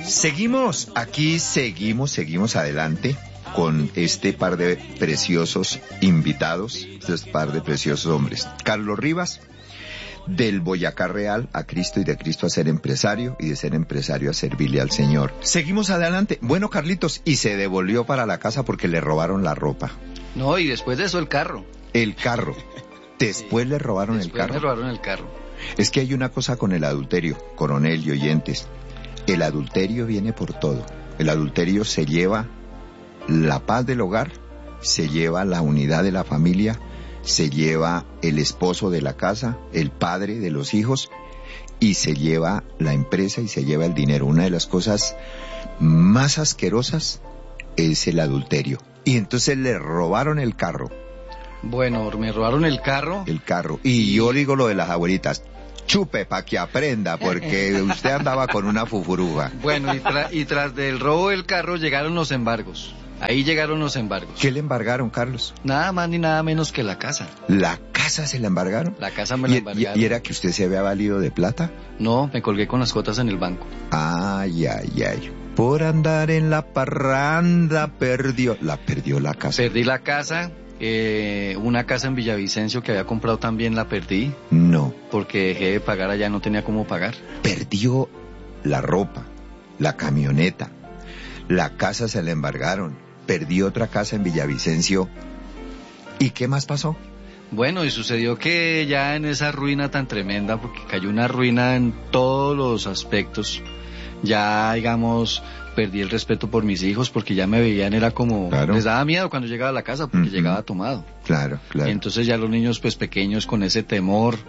Seguimos adelante con este par de preciosos invitados, este par de preciosos hombres. Carlos Rivas, del Boyacá Real a Cristo y de Cristo a ser empresario y de ser empresario a servirle al Señor. Seguimos adelante. Bueno, Carlitos, y se devolvió para la casa porque le robaron la ropa. No, y después de eso el carro. El carro. Después sí, le robaron el carro. Me robaron el carro. Es que hay una cosa con el adulterio, coronel y oyentes. El adulterio viene por todo. El adulterio se lleva la paz del hogar, se lleva la unidad de la familia, se lleva el esposo de la casa, el padre de los hijos, y se lleva la empresa y se lleva el dinero. Una de las cosas más asquerosas es el adulterio. Y entonces le robaron el carro. Bueno, me robaron el carro. El carro. Y yo digo lo de las abuelitas. Chupe pa' que aprenda, porque usted andaba con una fufuruga. Bueno, y tras del robo del carro llegaron los embargos. Ahí llegaron los embargos. ¿Qué le embargaron, Carlos? Nada más ni nada menos que la casa. ¿La casa se la embargaron? La casa me la embargaron. ¿Y era que usted se había valido de plata? No, me colgué con las cuotas en el banco. Ay. Por andar en la parranda perdió la casa. Perdí la casa. Una casa en Villavicencio que había comprado también la perdí. No. Porque dejé de pagar allá, no tenía cómo pagar. Perdió la ropa, la camioneta, la casa se la embargaron, perdió otra casa en Villavicencio. ¿Y qué más pasó? Bueno, y sucedió que ya en esa ruina tan tremenda, porque cayó una ruina en todos los aspectos, ya digamos... Perdí el respeto por mis hijos porque ya me veían, era como... Claro. Les daba miedo cuando llegaba a la casa porque llegaba tomado. Claro. Y entonces ya los niños pues pequeños con ese temor,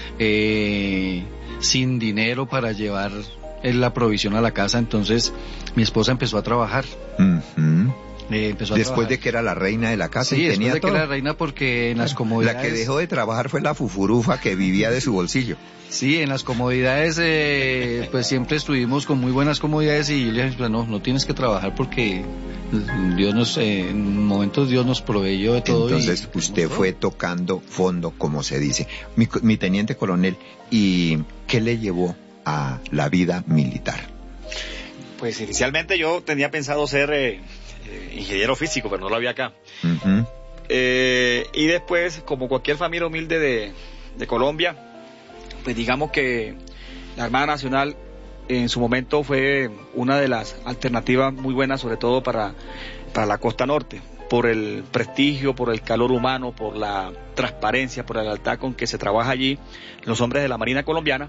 sin dinero para llevar la provisión a la casa, entonces mi esposa empezó a trabajar. Después de que era la reina de la casa, sí, y tenía después de todo. que era la reina, porque en las comodidades... La que dejó de trabajar fue la fufurufa que vivía de su bolsillo. Sí, en las comodidades, pues siempre estuvimos con muy buenas comodidades y yo le dije, no tienes que trabajar porque Dios en momentos Dios nos proveyó de todo. Entonces usted fue tocando fondo, como se dice. Mi teniente coronel, ¿y qué le llevó a la vida militar? Pues inicialmente yo tenía pensado ser ingeniero físico, pero no lo había acá. Y después, como cualquier familia humilde de Colombia, pues digamos que la Armada Nacional en su momento fue una de las alternativas muy buenas, sobre todo para la costa norte, por el prestigio, por el calor humano, por la transparencia, por la lealtad con que se trabaja allí los hombres de la Marina colombiana.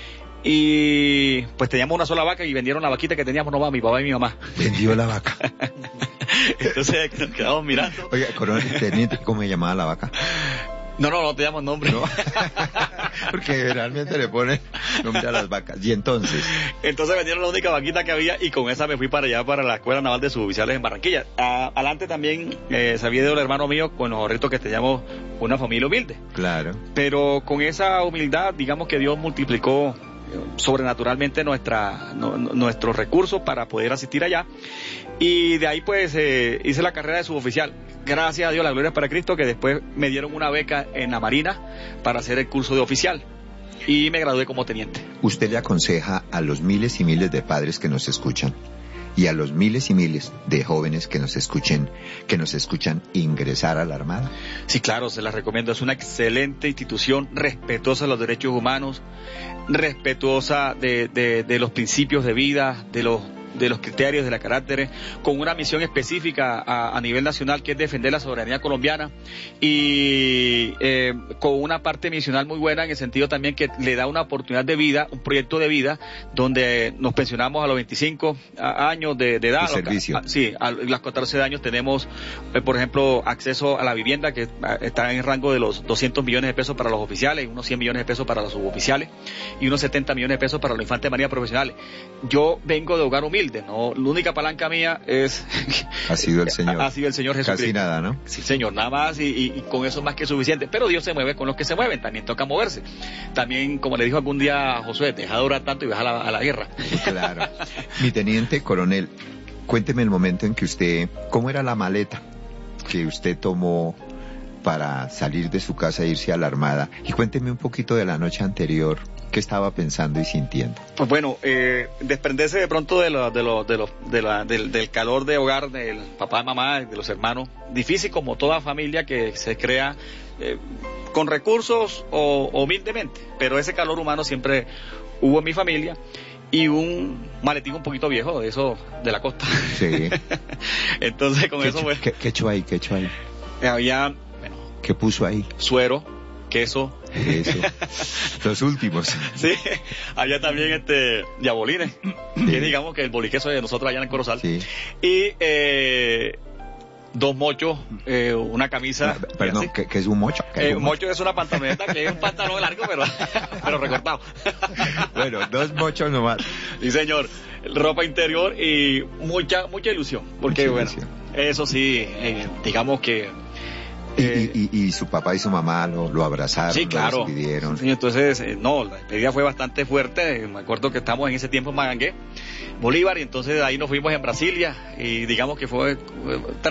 Y pues teníamos una sola vaca y vendieron la vaquita que teníamos nomás mi papá y mi mamá. Vendió la vaca. Entonces nos quedamos mirando. Oiga, coronel, teniente, ¿cómo se llamaba la vaca? No te damos nombre. No. Porque realmente le ponen nombre a las vacas. ¿Y entonces? Entonces vendieron la única vaquita que había y con esa me fui para allá, para la Escuela Naval de Suboficiales en Barranquilla. Adelante también sabía de un hermano mío con los ahorritos que teníamos una familia humilde. Claro. Pero con esa humildad, digamos que Dios multiplicó sobrenaturalmente nuestros recursos para poder asistir allá. Y de ahí pues hice la carrera de suboficial. Gracias a Dios, la gloria es para Cristo, que después me dieron una beca en la Marina para hacer el curso de oficial y me gradué como teniente. ¿Usted le aconseja a los miles y miles de padres que nos escuchan y a los miles y miles de jóvenes que nos escuchan ingresar a la Armada? Sí, claro, se las recomiendo. Es una excelente institución, respetuosa de los derechos humanos, respetuosa de los principios de vida, de los criterios, de la carácter, con una misión específica a nivel nacional, que es defender la soberanía colombiana, y con una parte misional muy buena, en el sentido también que le da una oportunidad de vida, un proyecto de vida, donde nos pensionamos a los 25 años de edad. De servicio. Sí, a los 14 años tenemos, por ejemplo, acceso a la vivienda, que está en el rango de los 200 millones de pesos para los oficiales, unos 100 millones de pesos para los suboficiales, y unos 70 millones de pesos para los infantes de marina profesionales. Yo vengo de hogar humilde, no, la única palanca mía es ha sido el Señor Jesucristo. Casi nada, ¿no? Sí, Señor, nada más, y con eso es más que suficiente. Pero Dios se mueve con los que se mueven, también toca moverse. También, como le dijo algún día a Josué, deja de orar tanto y baja a la guerra. Claro. Mi teniente coronel, cuénteme el momento en que usted, ¿cómo era la maleta que usted tomó para salir de su casa e irse a la Armada? Y cuénteme un poquito de la noche anterior. ¿Qué estaba pensando y sintiendo? Pues bueno, desprenderse de pronto del calor de hogar del papá, mamá, de los hermanos, difícil como toda familia que se crea con recursos o humildemente, pero ese calor humano siempre hubo en mi familia. Y un maletín un poquito viejo, de eso, de la costa. Sí. Entonces con eso fue. ¿Qué echó ahí? Había, bueno. ¿Qué puso ahí? Suero, queso. Eso. Los últimos. Sí. Había también diabolines, sí. Que digamos que el boliqueso de nosotros allá en el Corozal. Sí. Y 2 mochos, una camisa. Perdón, ¿qué es un mocho? Un mocho es una pantaloneta que es un pantalón largo, pero recortado. Bueno, 2 mochos nomás. Sí, señor. Ropa interior y mucha ilusión. Porque, bueno, eso sí, digamos que... Y su papá y su mamá lo abrazaron, sí, claro. Lo despidieron. Sí, entonces, la despedida fue bastante fuerte. Me acuerdo que estábamos en ese tiempo en Magangué, Bolívar, y entonces de ahí nos fuimos en Brasilia, y digamos que fue